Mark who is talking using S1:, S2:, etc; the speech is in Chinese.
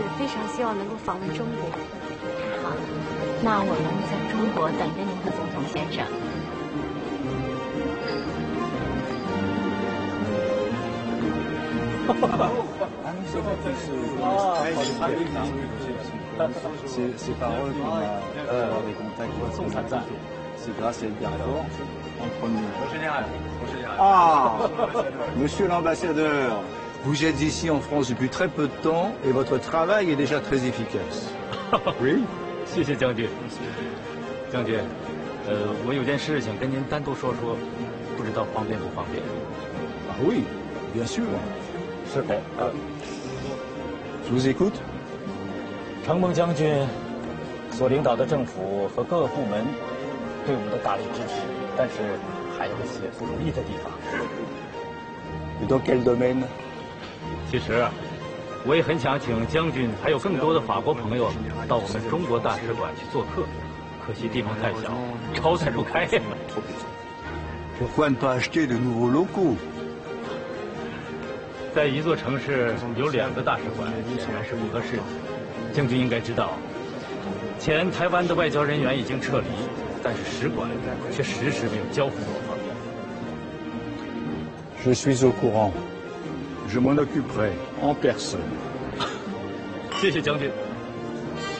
S1: 非常希望能够访问中国。
S2: 好，那我们在中国等着您和总统先生。
S3: Ces paroles qu'on a avoir des contacts sont c'est grâce à Edgar Faure entre nous. Ah, Monsieur l'ambassadeur, vous êtes ici en France depuis très peu de temps et votre travail est déjà très efficace.
S4: Oui, 谢谢将军。将军，我有件事想跟您单独说说，不知道方便不方便？
S3: Ah oui, bien sûr.
S4: 是的。
S3: Je vous écoute.
S4: 承蒙将军所领导的政府和各个部门对我们的大力支持，但是还有一些不如意的地方。
S3: Et dans quel domaine?
S4: 其实，我也很想请将军还有更多的法国朋友到我们中国大使馆去做客，可惜地方太小，招待不开呀。
S3: Pourquoi ne pas acheter de nouveaux locaux?
S4: 在一座城市有2个大使馆，显然是不合适的。将军应该知道，前台湾的外交人员已经撤离，但是使馆却迟迟没有交付我方。
S3: Je suis au courant. Je m'en occuperai en personne.
S4: 谢谢将军。